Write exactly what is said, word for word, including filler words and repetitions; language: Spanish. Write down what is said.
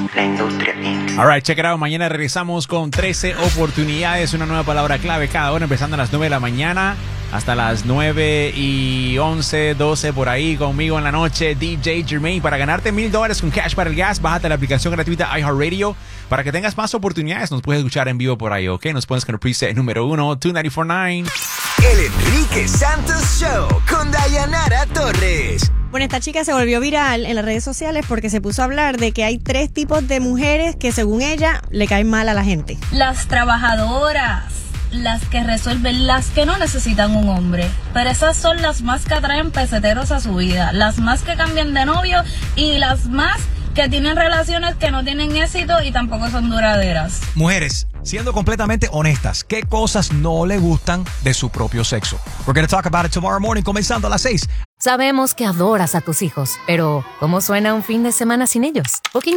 La industria inc. Alright, check it out. Mañana regresamos con trece oportunidades, una nueva palabra clave cada hora, empezando a las nueve de la mañana hasta las nueve y once, doce por ahí conmigo en la noche, D J Jermaine. Para ganarte mil dólares con cash para el gas, bájate la aplicación gratuita iHeartRadio para que tengas más oportunidades. Nos puedes escuchar en vivo por ahí, ¿ok? Nos pones con el preset número uno, dos nueve cuatro nueve. El Enrique Santos Show con Dayanara Torres. Bueno, esta chica se volvió viral en las redes sociales porque se puso a hablar de que hay tres tipos de mujeres que según ella le caen mal a la gente. Las trabajadoras, las que resuelven, las que no necesitan un hombre. Pero esas son las más que atraen peseteros a su vida, las más que cambian de novio y las más que tienen relaciones que no tienen éxito y tampoco son duraderas. Mujeres, siendo completamente honestas, ¿qué cosas no le gustan de su propio sexo? We're going to talk about it tomorrow morning, comenzando a las seis. Sabemos que adoras a tus hijos, pero ¿cómo suena un fin de semana sin ellos? Booking